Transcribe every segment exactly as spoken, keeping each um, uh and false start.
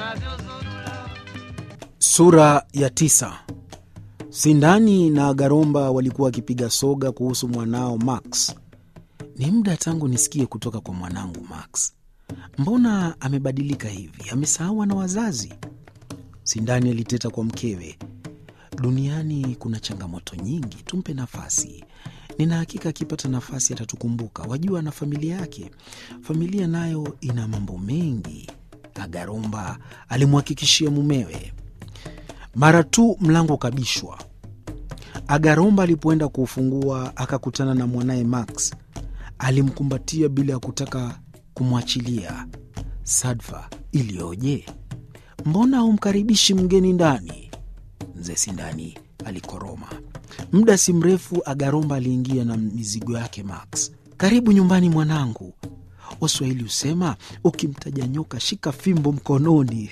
Sura ya tisa. Sindani na Agaromba walikuwa wakipiga soga kuhusu mwanao Max. Ni muda tangu nisikie kutoka kwa mwanangu Max. Mbona amebadilika hivi? Amesahau na wazazi? Sindani aliteta kwa mkewe. Duniani kuna changamoto nyingi, tumpe nafasi. Nina hakika akipata nafasi atatukumbuka. Wajua na familia yake. Familia nayo ina mambo mengi, Agaromba alimhakikishia mumewe. Mara tu mlango kabishwa, Agaromba alipoenda kuufungua akakutana na mwanaye Max. Alimkumbatia bila ya kutaka kumwachilia. Sadfa ilioje! Mbona humkaribishi mgeni ndani? Mzee Sindani alikoroma. Muda si mrefu Agaromba aliingia na mizigo yake Max. Karibu nyumbani mwanangu. Waswahili husema ukimtaja nyoka shika fimbo mkononi.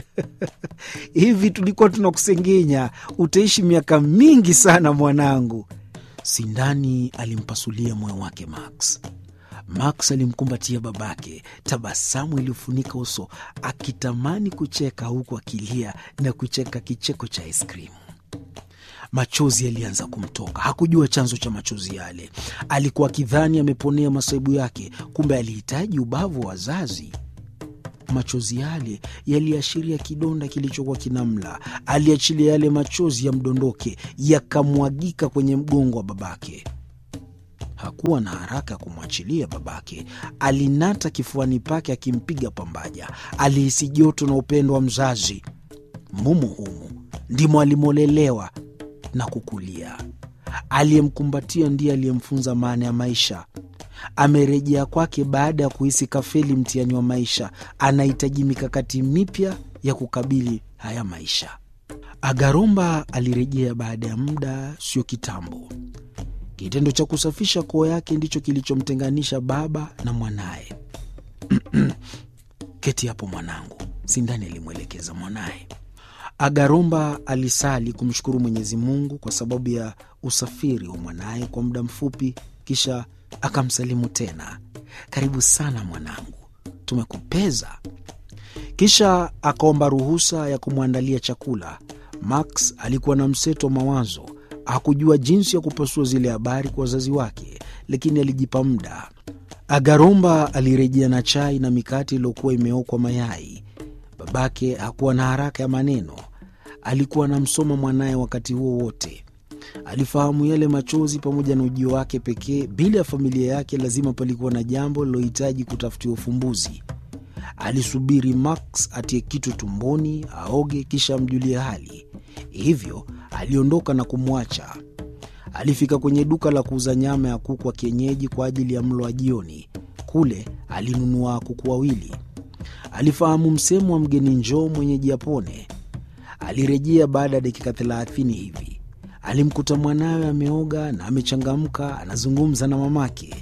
Hivi tulikuwa tunakusengenya, utaishi miaka mingi sana mwanangu. Sindani alimpasulia moyo wake Max. Max alimkumbatia babake, tabasamu ilifunika uso, akitamani kucheka huku akilia na kucheka kicheko cha ice cream. Machozi yalianza kumtoka. Hakujua chanzo cha machozi yale. Alikuwa kidhani ameponea masaibu yake, kumbe alihitaji ubavu wa wazazi. Machozi yale yaliashiria kidonda kilichokuwa kinamla. Aliachilia yale machozi ya mdondoke, yakamwagika kwenye mgongo wa babake. Hakuwa na haraka ya kumwachilia babake. Alinata kifuani pake akimpiga pambaja. Alihisi joto na upendo wa mzazi. Mumu humu ndimo alimolelewa na kukulia. Aliyemkumbatia ndiye aliyemfunza maana ya maisha. Amerejea kwake baada ya kuhisi kafeli mtihani wa maisha. Anahitaji mikakati mipya ya kukabili haya maisha. Agaromba alirejea baada ya muda sio kitambo. Kitendo cha kusafisha koo yake ndicho kilichomtenganisha baba na mwanaye. Keti hapo mwanangu, Sindani alimwelekeza mwanaye. Agaromba alisali kumshukuru Mwenyezi Mungu kwa sababu ya usafiri wa mwanaye kwa muda mfupi, kisha akamsalimu tena. Karibu sana mwanangu, tumekupeza. Kisha akaomba ruhusa ya kumwandalia chakula. Max alikuwa na mseto mawazo. Hakujua jinsi ya kupasua zile habari kwa wazazi wake, lakini alijipa muda. Agaromba alirejea na chai na mikate iliyokuwa imeokwa mayai. Babake hakuwa na haraka ya maneno. Alikuwa anamsoma mwanaye wakati huo wote. Alifahamu yale machozi pamoja na ujio wake pekee. Bila ya familia yake lazima palikuwa na jambo lilohitaji kutafutiwa ufumbuzi. Alisubiri Max atie kitu tumboni, aoge, kisha amjulie hali. Hivyo aliondoka na kumwacha. Alifika kwenye duka la kuuza nyama ya kuku wa kienyeji kwa ajili ya mlo wa jioni. Kule alinunua kuku wawili. Alifahamu msemo wa mgeni njoo mwenyeji apone. Alirejea baada ya dakika thelathini hivi. Alimkuta mwanawe ameoga na amechangamka, anazungumza na mamake.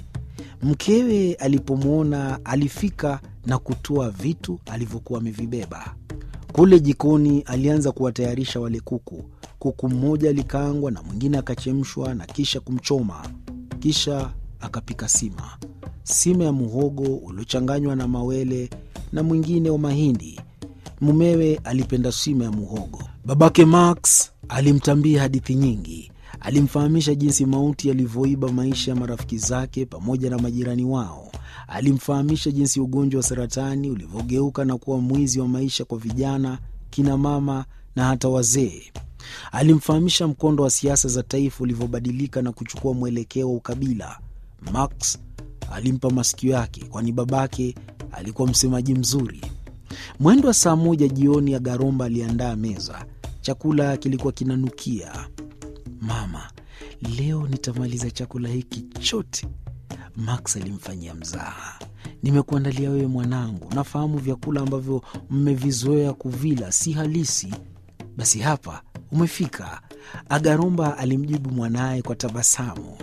Mkewe alipomwona alifika na kutoa vitu alivyokuwa amevibeba. Kule jikoni alianza kuwatayarisha wale kuku. Kuku mmoja alikaangwa na mwingine akachemshwa na kisha kumchoma. Kisha akapika sima. Sima ya muhogo uliochanganywa na mawele na mwingine wa mahindi. Mumewe alipenda sima ya muhogo. Babake Max alimtambia hadithi nyingi. Alimfahamisha jinsi mauti yalivyoiba maisha ya marafiki zake pamoja na majirani wao. Alimfahamisha jinsi ugonjwa wa saratani ulivyogeuka na kuwa mwizi wa maisha kwa vijana, kina mama na hata wazee. Alimfahamisha mkondo wa siasa za taifa ulivyobadilika na kuchukua mwelekeo wa ukabila. Max alimpa masikio yake, kwani babake alikuwa msemaji mzuri. Mwendo wa saa moja jioni Agaromba aliandaa meza. Chakula kilikuwa kinanukia. Mama, leo nitamaliza chakula hiki chote. Max alimfanyia mzaha. Nimekuandalia wewe mwanangu. Nafahamu vyakula ambavyo mmevizoea kuvila si halisi. Basi hapa umefika. Agaromba alimjibu mwanaye kwa tabasamu.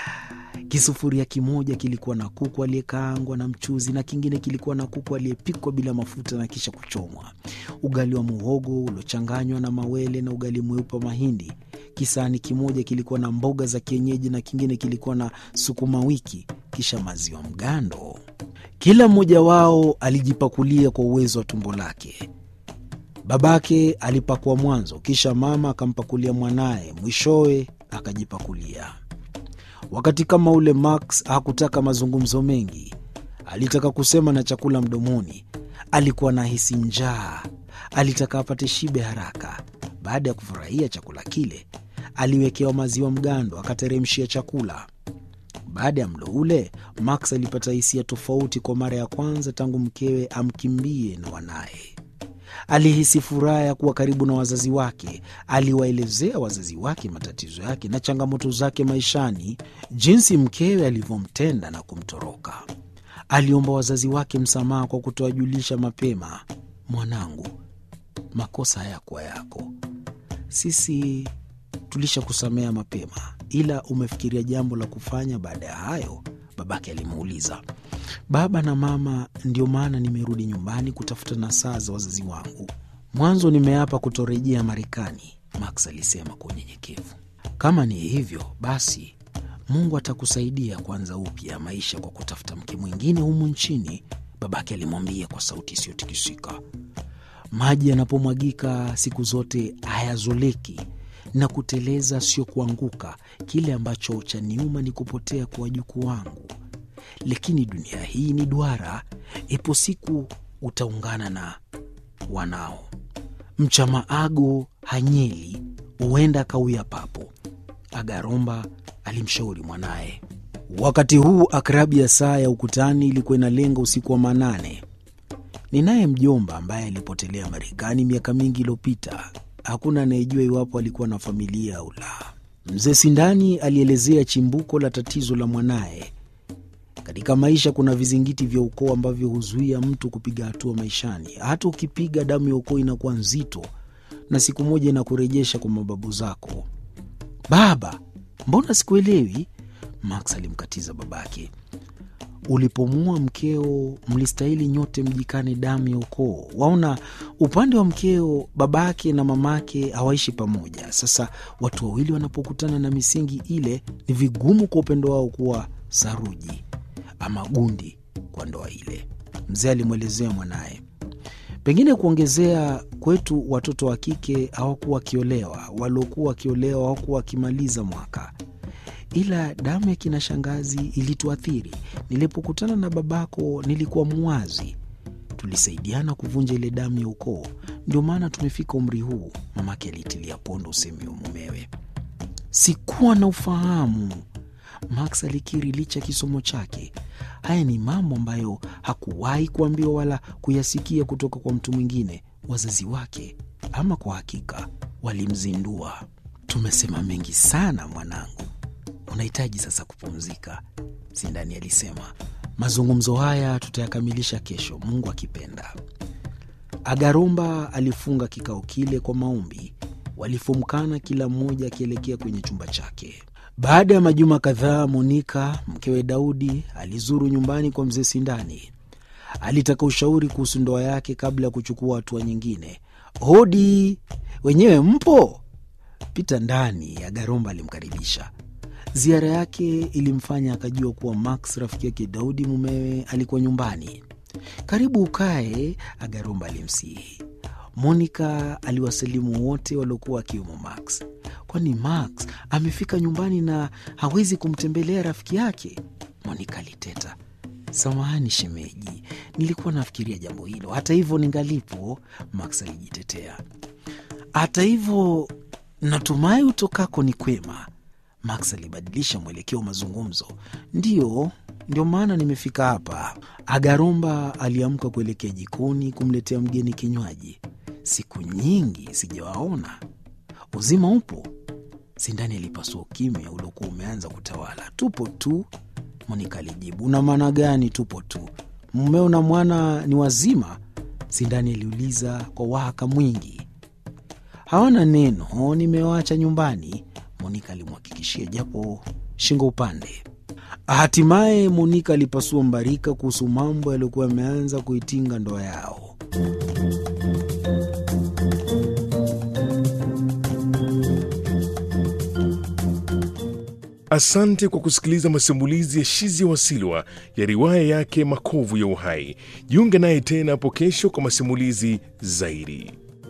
Kisufuria kimoja kilikuwa na kuku aliyekaangwa na mchuzi na kingine kilikuwa na kuku aliyepikwa bila mafuta na kisha kuchomwa. Ugali wa muhogo uliochanganywa na mawele na ugali mweupe mahindi. Kisahani kimoja kilikuwa na mboga za kienyeji na kingine kilikuwa na sukuma wiki, kisha maziwa mgando. Kila mmoja wao alijipakulia kwa uwezo wa tumbo lake. Babake alipakua mwanzo, kisha mama akampakulia mwanaye, mwishowe akajipakulia. Wakati kama ule Max hakutaka mazungumzo mengi. Alitaka kusema na chakula mdomoni. Alikuwa na hisi njaa. Alitaka apate shibe haraka. Baada ya kufurahia chakula kile, aliwekewa maziwa mgando akateremshia chakula. Baada ya mlo ule, Max alipata hisia tofauti kwa mara ya kwanza tangu mkewe amkimbie na wanaye. Alihisi furaha ya kuwa karibu na wazazi wake. Aliwaelezea wazazi wake matatizo yake na changamoto zake maishani, jinsi mkewe alivyomtenda na kumtoroka. Aliomba wazazi wake msamaha kwa kutowajulisha mapema. Mwanangu, makosa hayakuwa yako. Sisi tulishakusamea mapema, ila umefikiria jambo la kufanya baada ya hayo? Babake alimuuliza. Baba na mama, ndio maana nimerudi nyumbani kutafuta nasaha za wazazi wangu. Mwanzo nimeapa kutorejea Marekani, Max alisema kwa unyenyekevu. Kama ni hivyo, basi Mungu atakusaidia kuanza upya maisha kwa kutafuta mke mwingine humu nchini, babake alimwambia kwa sauti isiyotikisika. Maji yanapomwagika siku zote hayazoleki, na kuteleza sio kuanguka. Kile ambacho cha niuma ni kupotea kwa wajukuu wangu. Lakini dunia hii ni duara, ipo siku utaungana na wanao. Mchamaago hanyeli, huenda kauya papo, Agaromba alimshauri mwanaye. Wakati huu akrabi ya saa ya ukutani ilikuwa inalenga usiku wa manane. Ninaye mjomba ambaye alipotelea Marekani miaka mingi iliyopita. Hakuna anayejua iwapo alikuwa na familia au la. Mzee Sindani alielezea chimbuko la tatizo la mwanaye. Katika maisha kuna vizingiti vya ukoo ambavyo huzuia mtu kupiga hatua maishani. Hata ukipiga, damu ya ukoo inakuwa nzito na siku moja inakurejesha kwa mababu zako. Baba, mbona sikuelewi? Max alimkatiza babake. Ulipomua mkeo, mlistahili nyote mjikane damu ya ukoo. Waona, upande wa mkeo, babake na mamake hawaishi pamoja. Sasa watu wawili wanapokutana na misingi ile, ni vigumu kwa upendo wao kuwa saruji ama gundi kwa ndoa ile, mzee alimwelezea mwanaye. Pengine kuongezea, kwetu watoto wa kike hawakuwa wakiolewa, waliokuwa wakiolewa hawakuwa wakimaliza mwaka. Ila damu ya kina shangazi ilituathiri. Nilipokutana na babako nilikuwa muwazi. Tulisaidiana kuvunja ile damu ya ukoo. Ndio maana tumefika umri huu, mamake alitilia pondo usemi wa mumewe. Sikuwa na ufahamu, Max alikiri licha kisomo chake. Haya ni mambo ambayo hakuwahi kuambiwa wala kuyasikia kutoka kwa mtu mwingine. Wazazi wake, ama kwa hakika, walimzindua. Tumesema mengi sana mwanangu, unahitaji sasa kupumzika, Sindani alisema. Mazungumzo haya tutayakamilisha kesho, Mungu akipenda. Agaromba alifunga kikao kile kwa maombi. Walifumkana kila mmoja akielekea kwenye chumba chake. Baada ya majuma kadhaa, Monika, mkewe Daudi, alizuru nyumbani kwa mzee Sindani. Alitaka ushauri kuhusu ndoa yake kabla ya kuchukua hatua nyingine. Hodi, wenyewe mpo? Pita ndani, Agaromba alimkaribisha. Ziara yake ilimfanya akajua kuwa Max, rafiki yake Daudi mumewe, alikuwa nyumbani. Karibu ukae, Agaromba alimsihi. Monika aliwasalimu wote waliokuwa akiwemo Max. Kwani Max amefika nyumbani na hawezi kumtembelea rafiki yake? Monika aliteta. Samahani shemeji, nilikuwa nafikiria jambo hilo. Hata hivyo ningalipo, Max alijitetea. Hata hivyo natumai utokako ni kwema. Max alibadilisha mwelekeo mazungumzo. Ndiyo, ndio maana nimefika hapa. Agaromba aliamka kuelekea jikoni kumletea mgeni kinywaji. Siku nyingi sijawaona. Uzima upo? Sindani alipasua ukimya uliokuwa umeanza kutawala. Tupo tu, Monika alijibu. Una maana gani tupo tu? Mumeo na mwana ni wazima? Sindani aliuliza kwa wahaka mwingi. Hawana neno, nimewaacha nyumbani, Monika alimhakikishia japo shingo upande. Hatimaye Monika alipasua mbarika kuhusu mambo yaliyokuwa yameanza kuitinga ndoa yao. Asante kwa kusikiliza masimulizi ya Shizia Wasilwa ya riwaya yake Makovu ya Uhai. Jiunge naye tena hapo kesho kwa masimulizi zaidi.